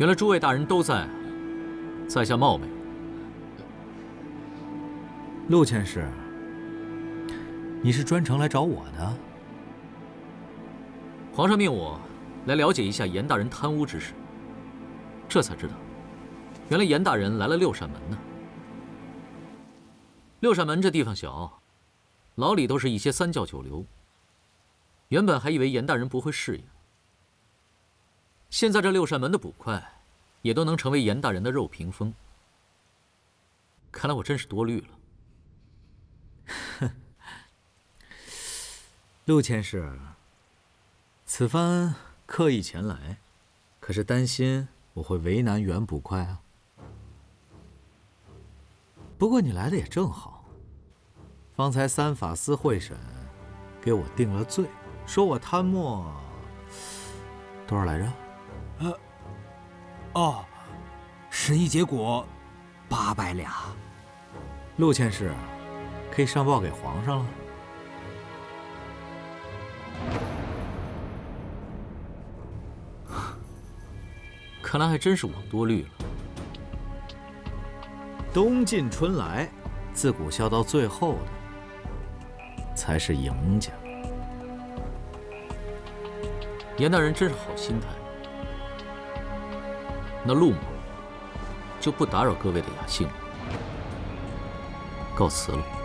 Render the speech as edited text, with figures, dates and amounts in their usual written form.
原来诸位大人都在，在下冒昧。 陆佥事，你是专程来找我的？ 皇上命我来了解一下严大人贪污之事，这才知道，原来严大人来了六扇门呢。六扇门这地方小，牢里都是一些三教九流。原本还以为严大人不会适应，现在这六扇门的捕快，也都能成为严大人的肉屏风。看来我真是多虑了。 哼，陆佥事，此番刻意前来，可是担心我会为难原捕快啊。不过你来的也正好，方才三法司会审给我定了罪，说我贪墨多少来着？ 审议结果800两。 陆佥事，可以上报给皇上了。 看来还真是我多虑了。 冬尽春来，自古笑到最后的才是赢家。 严大人真是好心态。那陆某就不打扰各位的雅兴了，告辞了。